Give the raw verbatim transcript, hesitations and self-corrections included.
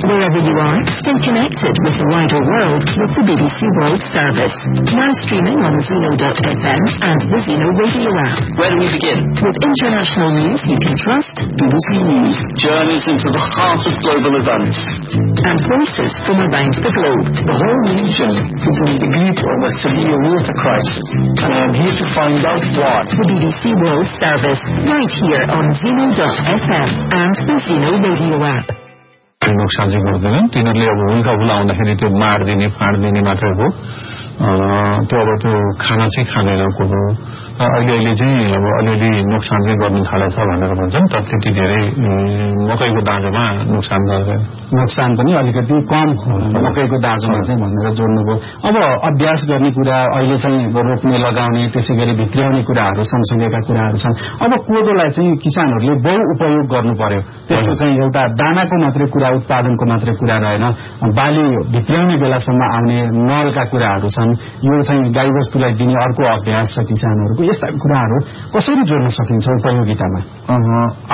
Wherever you are, stay connected with the wider world with the B B C World Service. Now streaming on Zeno dot F M and the Zeno Radio app. Where do we begin? With international news you can trust, B B C News. Journeys into the heart of global events. And voices from around the globe. The whole region is in the grip of a severe water crisis, and I am here to find out why. The B B C World Service, right here on Zeno dot F M and the Zeno Radio app. नोक्सान चाहिँ गर्दैनन् तिनीहरूले अब हुल्का हुल आउँदाखेरि त्यो मार्दिने फाड्दिने मात्रै हो त्यो अब त्यो खाना चाहिँ खाँदैन कुरो अहिले अहिले चाहिँ अब अलिअलि नोक्सान चाहिँ गर्नु थालेछ भनेर भन्छन् तर त्यति धेरै मकैको दाँजोमा नोक्सान गर्दैन नोक्सान पनि अलिकति कम मकैको दाँजोमा चाहिँ भनेर जोड्नुभयो अब अभ्यास गर्ने कुरा अहिले चाहिँ रोप्ने लगाउने त्यसैगरी भित्र्याउने कुराहरू सँगसँगैका कुराहरू छन् अब कोदोलाई चाहिँ किसानहरूले बहु उपयोग गर्नु पर्यो त्यसको चाहिँ एउटा दानाको मात्रै कुरा उत्पादनको मात्रै कुरा रहेन बाली भित्र्याउने बेलासम्म आउने नलका कुराहरू छन् यो चाहिँ गाईवस्तुलाई दिने अर्को अभ्यास छ किसानहरूको यस्ता कुराहरू कसरी जोड्न सकिन्छ उपयोगितामा